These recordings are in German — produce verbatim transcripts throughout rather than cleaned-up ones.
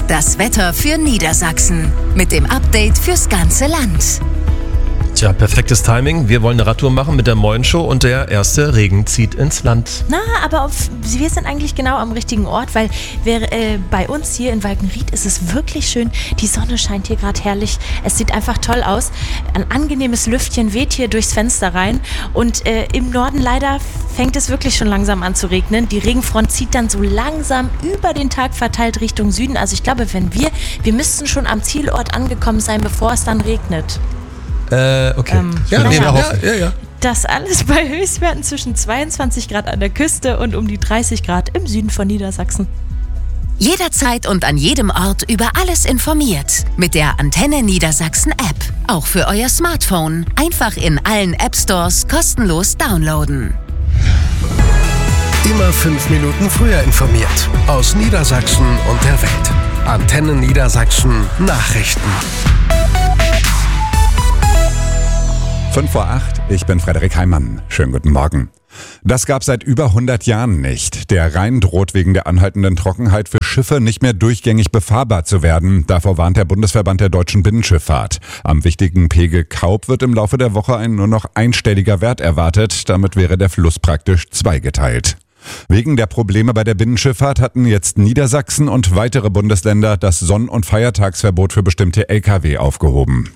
das Wetter für Niedersachsen. Mit dem Update fürs ganze Land. Tja, perfektes Timing. Wir wollen eine Radtour machen mit der Moin Show und der erste Regen zieht ins Land. Na, aber auf, wir sind eigentlich genau am richtigen Ort, weil wir, äh, bei uns hier in Walkenried ist es wirklich schön. Die Sonne scheint hier gerade herrlich. Es sieht einfach toll aus. Ein angenehmes Lüftchen weht hier durchs Fenster rein. Und äh, im Norden leider fängt es wirklich schon langsam an zu regnen. Die Regenfront zieht dann so langsam über den Tag verteilt Richtung Süden. Also ich glaube, wenn wir, wir müssten schon am Zielort angekommen sein, bevor es dann regnet. Äh, okay. Ähm, ja, naja, wir ja, ja, ja. Das alles bei Höchstwerten zwischen zweiundzwanzig Grad an der Küste und um die dreißig Grad im Süden von Niedersachsen. Jederzeit und an jedem Ort über alles informiert. Mit der Antenne Niedersachsen App. Auch für euer Smartphone. Einfach in allen App Stores kostenlos downloaden. Immer fünf Minuten früher informiert. Aus Niedersachsen und der Welt. Antenne Niedersachsen Nachrichten. fünf vor acht, ich bin Frederik Heimann. Schönen guten Morgen. Das gab seit über hundert Jahren nicht. Der Rhein droht wegen der anhaltenden Trockenheit für Schiffe nicht mehr durchgängig befahrbar zu werden. Davor warnt der Bundesverband der deutschen Binnenschifffahrt. Am wichtigen Pegel Kaub wird im Laufe der Woche ein nur noch einstelliger Wert erwartet. Damit wäre der Fluss praktisch zweigeteilt. Wegen der Probleme bei der Binnenschifffahrt hatten jetzt Niedersachsen und weitere Bundesländer das Sonn- und Feiertagsverbot für bestimmte L K W aufgehoben.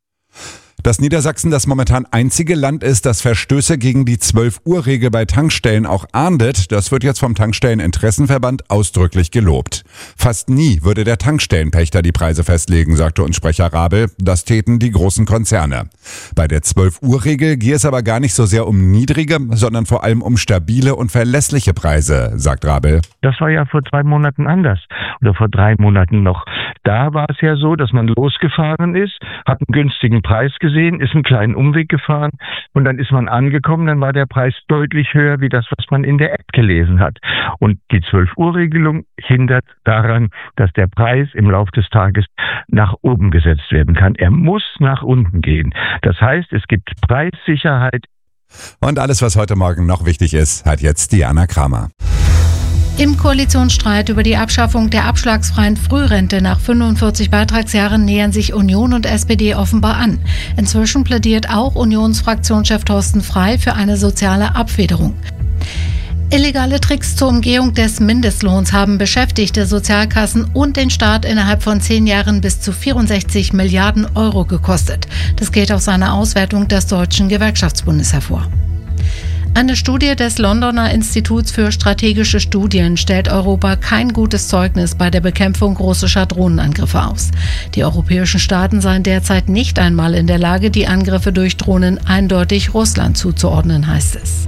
Dass Niedersachsen das momentan einzige Land ist, das Verstöße gegen die zwölf-Uhr-Regel bei Tankstellen auch ahndet, das wird jetzt vom Tankstelleninteressenverband ausdrücklich gelobt. Fast nie würde der Tankstellenpächter die Preise festlegen, sagte uns Sprecher Rabel. Das täten die großen Konzerne. Bei der zwölf-Uhr-Regel gehe es aber gar nicht so sehr um niedrige, sondern vor allem um stabile und verlässliche Preise, sagt Rabel. Das war ja vor zwei Monaten anders oder vor drei Monaten noch. Da war es ja so, dass man losgefahren ist, hat einen günstigen Preis gesehen, ist einen kleinen Umweg gefahren und dann ist man angekommen, dann war der Preis deutlich höher wie das, was man in der App gelesen hat. Und die zwölf-Uhr-Regelung hindert daran, dass der Preis im Laufe des Tages nach oben gesetzt werden kann. Er muss nach unten gehen. Das heißt, es gibt Preissicherheit. Und alles, was heute Morgen noch wichtig ist, hat jetzt Diana Kramer. Im Koalitionsstreit über die Abschaffung der abschlagsfreien Frührente nach fünfundvierzig Beitragsjahren nähern sich Union und S P D offenbar an. Inzwischen plädiert auch Unionsfraktionschef Thorsten Frey für eine soziale Abfederung. Illegale Tricks zur Umgehung des Mindestlohns haben Beschäftigte, Sozialkassen und den Staat innerhalb von zehn Jahren bis zu vierundsechzig Milliarden Euro gekostet. Das geht aus einer Auswertung des Deutschen Gewerkschaftsbundes hervor. Eine Studie des Londoner Instituts für strategische Studien stellt Europa kein gutes Zeugnis bei der Bekämpfung russischer Drohnenangriffe aus. Die europäischen Staaten seien derzeit nicht einmal in der Lage, die Angriffe durch Drohnen eindeutig Russland zuzuordnen, heißt es.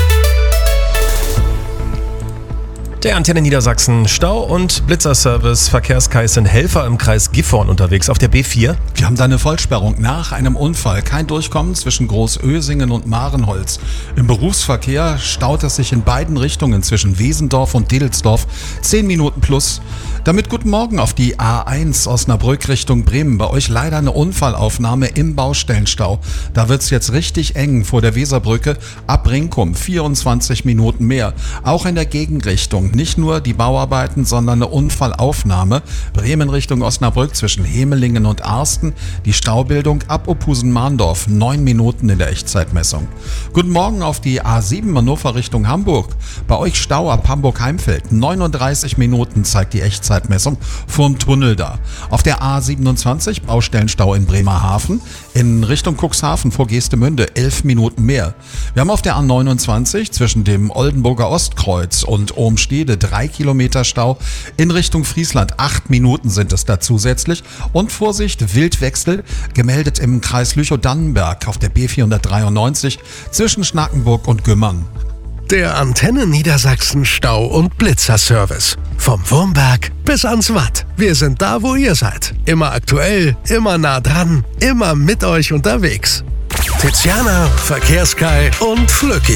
Der Antenne Niedersachsen Stau- und Blitzerservice. Verkehrskais sind Helfer im Kreis Gifhorn unterwegs auf der B vier. Wir haben da eine Vollsperrung nach einem Unfall. Kein Durchkommen zwischen Großösingen und Marenholz. Im Berufsverkehr staut es sich in beiden Richtungen zwischen Wesendorf und Dedelsdorf. Zehn Minuten plus. Damit guten Morgen auf die A eins Osnabrück Richtung Bremen. Bei euch leider eine Unfallaufnahme im Baustellenstau. Da wird's jetzt richtig eng vor der Weserbrücke. Ab Rinkum vierundzwanzig Minuten mehr. Auch in der Gegenrichtung. Nicht nur die Bauarbeiten, sondern eine Unfallaufnahme. Bremen Richtung Osnabrück zwischen Hemelingen und Arsten. Die Staubildung ab Ophusen-Mahndorf. Neun Minuten in der Echtzeitmessung. Guten Morgen auf die A sieben Hannover Richtung Hamburg. Bei euch Stau ab Hamburg-Heimfeld. neununddreißig Minuten zeigt die Echtzeitmessung vorm Tunnel da. Auf der A siebenundzwanzig Baustellenstau in Bremerhaven. In Richtung Cuxhaven vor Geestemünde elf Minuten mehr. Wir haben auf der A neunundzwanzig zwischen dem Oldenburger Ostkreuz und Ohmstede drei Kilometer Stau. In Richtung Friesland acht Minuten sind es da zusätzlich. Und Vorsicht, Wildwechsel, gemeldet im Kreis Lüchow-Dannenberg auf der B vierhundertdreiundneunzig zwischen Schnackenburg und Gümmern. Der Antenne Niedersachsen Stau- und Blitzerservice. Vom Wurmberg bis ans Watt. Wir sind da, wo ihr seid. Immer aktuell, immer nah dran, immer mit euch unterwegs. Tiziana, Verkehrskai und Flücki.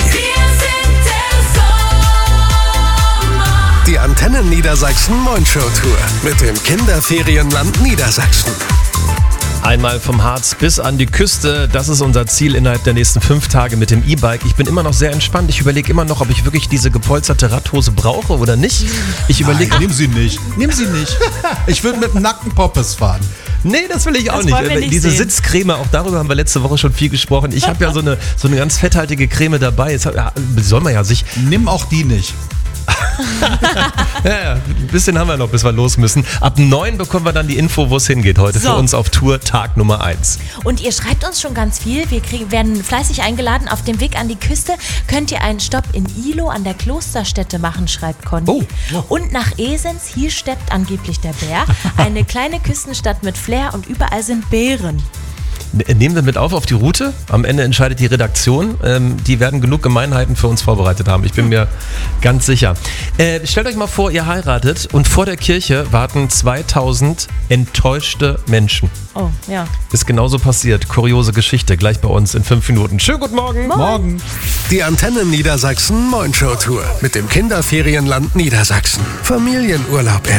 Die Antenne Niedersachsen Moin Show Tour mit dem Kinderferienland Niedersachsen. Einmal vom Harz bis an die Küste, das ist unser Ziel innerhalb der nächsten fünf Tage mit dem E-Bike. Ich bin immer noch sehr entspannt. Ich überlege immer noch, ob ich wirklich diese gepolsterte Radhose brauche oder nicht. Ich überlege, Nein, nimm sie nicht. Nimm sie nicht. Ich würde mit einem nackten Poppes fahren. Nee, das will ich auch Das nicht. wollen wir nicht Diese sehen. Sitzcreme, auch darüber haben wir letzte Woche schon viel gesprochen. Ich habe ja so eine, so eine ganz fetthaltige Creme dabei. Jetzt hat, ja, soll man ja sich... Nimm auch die nicht. Ja, ja, ein bisschen haben wir noch, bis wir los müssen. Ab neun bekommen wir dann die Info, wo es hingeht heute. So. Für uns auf Tour Tag Nummer eins. Und ihr schreibt uns schon ganz viel. Wir kriegen, werden fleißig eingeladen. Auf dem Weg an die Küste könnt ihr einen Stopp in Ilo an der Klosterstätte machen, schreibt Conny. Oh. Und nach Esens, hier steppt angeblich der Bär. Eine kleine Küstenstadt mit Flair und überall sind Bären. Nehmen wir mit auf auf die Route. Am Ende entscheidet die Redaktion. Ähm, die werden genug Gemeinheiten für uns vorbereitet haben. Ich bin mir ganz sicher. Äh, stellt euch mal vor, ihr heiratet und vor der Kirche warten zweitausend enttäuschte Menschen. Oh, ja. Ist genauso passiert. Kuriose Geschichte. Gleich bei uns in fünf Minuten. Schönen guten Morgen. Morgen. Die Antenne Niedersachsen Moin Show Tour mit dem Kinderferienland Niedersachsen. Familienurlaub